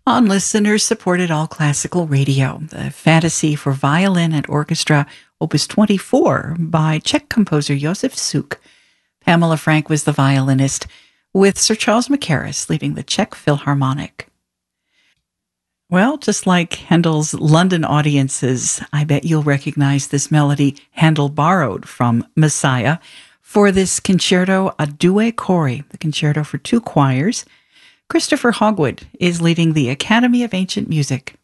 On listener-supported all-classical radio, the Fantasy for Violin and Orchestra, Opus 24, by Czech composer Josef Suk. Pamela Frank was the violinist, with Sir Charles Mackerras leading the Czech Philharmonic. Well, just like Handel's London audiences, I bet you'll recognize this melody Handel borrowed from Messiah for this concerto a due cori, the concerto for two choirs. Christopher Hogwood is leading the Academy of Ancient Music.